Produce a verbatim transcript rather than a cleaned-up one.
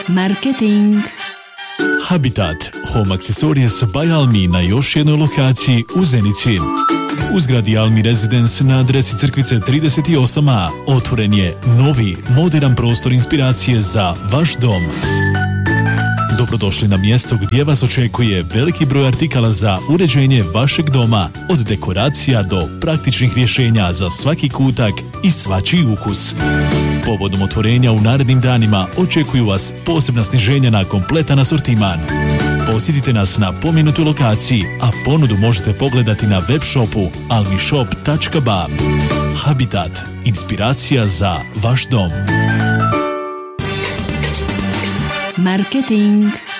Marketing. Habitat Home Accessories by Almi na još jednoj lokaciji u Zenici. U zgradi Almi Residence na adresi Crkvice trideset osam A otvoren je novi, moderan prostor inspiracije za vaš dom. Dobrodošli na mjesto gdje vas očekuje veliki broj artikala za uređenje vašeg doma, od dekoracija do praktičnih rješenja za svaki kutak i svačiji ukus. Povodom otvorenja u narednim danima očekuju vas posebna sniženja na kompletan asortiman. Posjetite nas na pomenutoj lokaciji, a ponudu možete pogledati na web shopu almishop tačka ba. Habitat, inspiracija za vaš dom. Marketing.